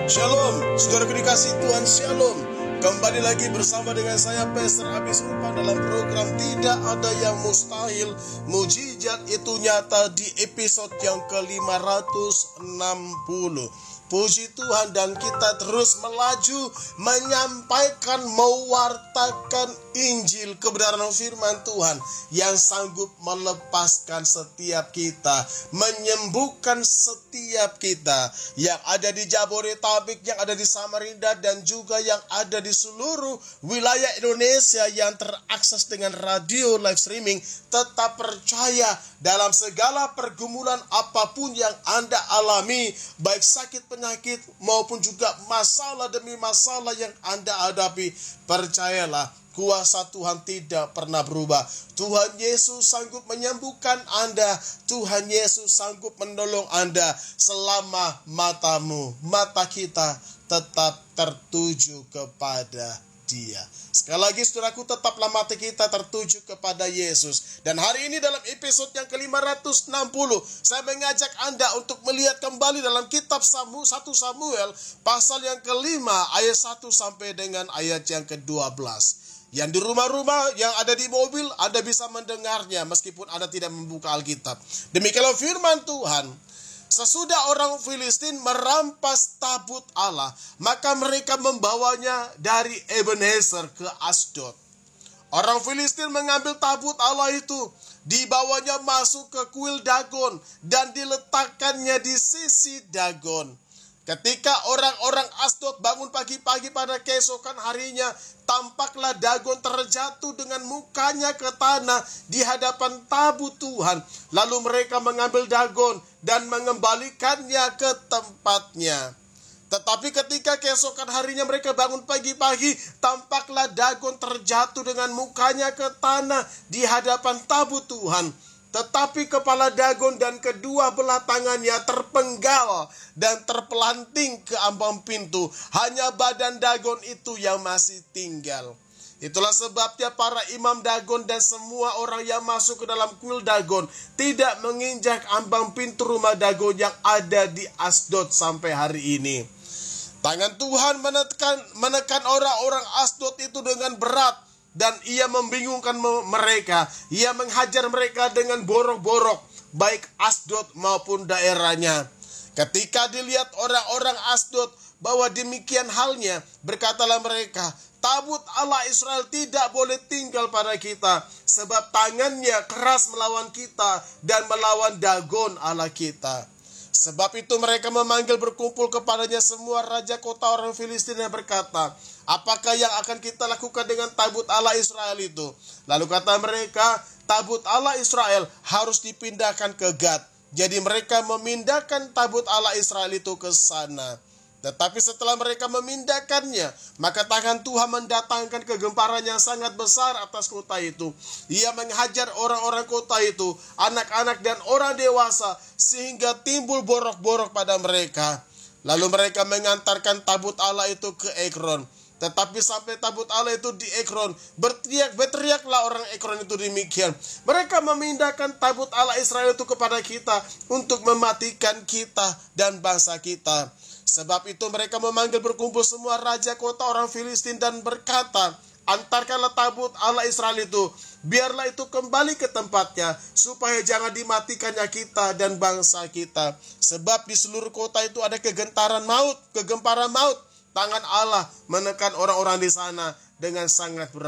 Shalom, saudara dikasih Tuhan, Shalom. Kembali lagi bersama dengan saya Pastor Abis Rupa dalam program Tidak Ada Yang Mustahil, Mujizat Itu Nyata di episode yang ke-560. Puji Tuhan, dan kita terus melaju menyampaikan, mewartakan Injil kebenaran firman Tuhan yang sanggup melepaskan setiap kita, menyembuhkan setiap kita yang ada di Jabodetabek, yang ada di Samarinda, dan juga yang ada di seluruh wilayah Indonesia yang terakses dengan radio live streaming. Tetap percaya dalam segala pergumulan apapun yang Anda alami, baik sakit penyakit maupun juga masalah demi masalah yang Anda hadapi, percayalah, kuasa Tuhan tidak pernah berubah. Tuhan Yesus sanggup menyembuhkan Anda. Tuhan Yesus sanggup menolong Anda selama mata kita tetap tertuju kepada Dia. Sekali lagi saudaraku, tetaplah mata kita tertuju kepada Yesus. Dan hari ini dalam episode yang ke-560, saya mengajak Anda untuk melihat kembali dalam kitab 1 Samuel pasal yang ke-5 ayat 1 sampai dengan ayat yang ke-12. Yang di rumah-rumah, yang ada di mobil, Anda bisa mendengarnya meskipun Anda tidak membuka Alkitab. Demikianlah firman Tuhan. Sesudah orang Filistin merampas tabut Allah, maka mereka membawanya dari Ebenezer ke Asdod. Orang Filistin mengambil tabut Allah itu, dibawanya masuk ke kuil Dagon, dan diletakkannya di sisi Dagon. Ketika orang-orang Asdod bangun pagi-pagi pada keesokan harinya, tampaklah Dagon terjatuh dengan mukanya ke tanah di hadapan tabut Tuhan. Lalu mereka mengambil Dagon dan mengembalikannya ke tempatnya. Tetapi ketika keesokan harinya mereka bangun pagi-pagi, tampaklah Dagon terjatuh dengan mukanya ke tanah di hadapan tabut Tuhan. Tetapi kepala Dagon dan kedua belah tangannya terpenggal dan terpelanting ke ambang pintu. Hanya badan Dagon itu yang masih tinggal. Itulah sebabnya para imam Dagon dan semua orang yang masuk ke dalam kuil Dagon tidak menginjak ambang pintu rumah Dagon yang ada di Asdod sampai hari ini. Tangan Tuhan menekan orang-orang Asdod itu dengan berat. Dan ia membingungkan mereka. Ia menghajar mereka dengan borok-borok, baik Asdod maupun daerahnya. Ketika dilihat orang-orang Asdod bahwa demikian halnya, berkatalah mereka, tabut Allah Israel tidak boleh tinggal pada kita, sebab tangannya keras melawan kita dan melawan Dagon Allah kita. Sebab itu mereka memanggil berkumpul kepadanya semua raja kota orang Filistin yang berkata, apakah yang akan kita lakukan dengan tabut Allah Israel itu? Lalu kata mereka, tabut Allah Israel harus dipindahkan ke Gad. Jadi mereka memindahkan tabut Allah Israel itu ke sana. Tetapi setelah mereka memindahkannya, maka tangan Tuhan mendatangkan kegemparan yang sangat besar atas kota itu. Ia menghajar orang-orang kota itu, anak-anak dan orang dewasa, sehingga timbul borok-borok pada mereka. Lalu mereka mengantarkan tabut Allah itu ke Ekron. Tetapi sampai tabut Allah itu di Ekron, berteriaklah orang Ekron itu demikian. Mereka memindahkan tabut Allah Israel itu kepada kita untuk mematikan kita dan bangsa kita. Sebab itu mereka memanggil berkumpul semua raja kota orang Filistin dan berkata, antarkanlah tabut Allah Israel itu, biarlah itu kembali ke tempatnya, supaya jangan dimatikannya kita dan bangsa kita. Sebab di seluruh kota itu ada kegemparan maut. Tangan Allah menekan orang-orang di sana dengan sangat berat.